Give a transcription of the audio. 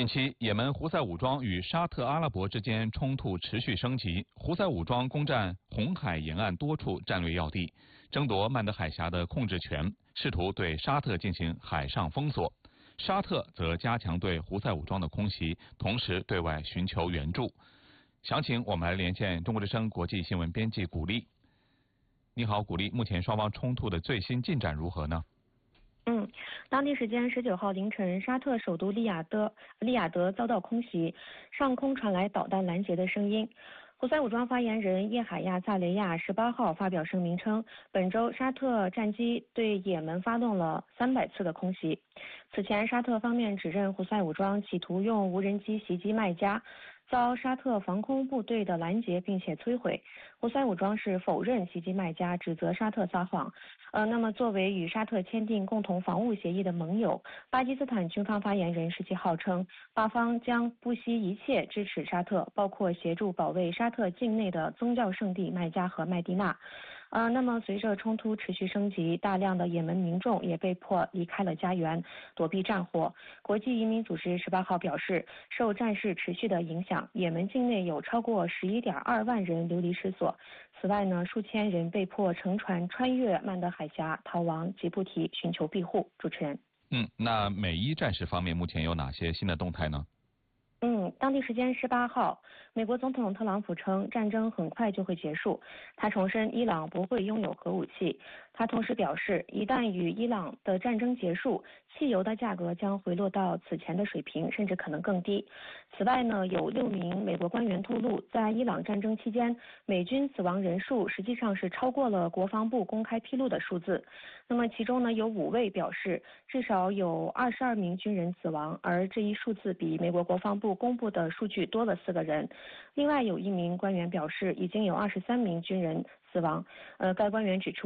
近期，也门胡塞武装与沙特阿拉伯之间冲突持续升级。胡塞武装攻占红海沿岸多处战略要地，争夺曼德海峡的控制权，试图对沙特进行海上封锁。沙特则加强对胡塞武装的空袭，同时对外寻求援助。详情我们来连线中国之声国际新闻编辑古丽。你好，古丽，目前双方冲突的最新进展如何呢？ 当地时间19号凌晨，沙特首都利雅得遭到空袭，上空传来导弹拦截的声音。胡塞武装发言人叶海亚·萨雷亚18号发表声明称，本周沙特战机对也门发动了300次的空袭。此前，沙特方面指认胡塞武装企图用无人机袭击麦加，遭沙特防空部队的拦截并且摧毁。胡塞武装是否认袭击麦加，指责沙特撒谎。那么作为与沙特签订共同防务协议的盟友，巴基斯坦军方发言人17号称，巴方将不惜一切支持沙特，包括协助保卫沙特境内的宗教圣地麦加和麦地那。那么随着冲突持续升级，大量的也门民众也被迫离开了家园，躲避战火。国际移民组织18号表示，受战事持续的影响，也门境内有超过11.2万人流离失所。此外呢，数千人被迫乘船穿越曼德海峡逃往吉布提寻求庇护。主持人， 那美伊战事方面目前有哪些新的动态呢？ 当地时间18号，美国总统特朗普称战争很快就会结束。他重申伊朗不会拥有核武器。他同时表示，一旦与伊朗的战争结束，汽油的价格将回落到此前的水平，甚至可能更低。此外呢，有6名美国官员透露，在伊朗战争期间，美军死亡人数实际上是超过了国防部公开披露的数字。那么其中呢，有5位表示至少有22名军人死亡，而这一数字比美国国防部公布的数据多了4个人。另外有1名官员表示，已经有23名军人死亡。该官员指出，